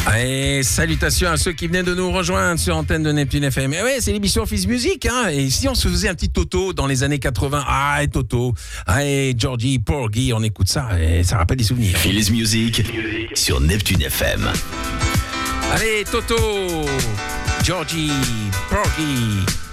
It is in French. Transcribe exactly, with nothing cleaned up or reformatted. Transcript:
Et salutations à ceux qui venaient de nous rejoindre sur antenne de Neptune F M. Et ouais, c'est l'émission Fils Musique, hein. Et si on se faisait un petit Toto dans les années quatre-vingts, ah, et Toto, ah, et Georgie, Porgy, on écoute ça et ça rappelle des souvenirs. Fils Musique sur Neptune F M. Allez, Toto, Georgie, Porgy.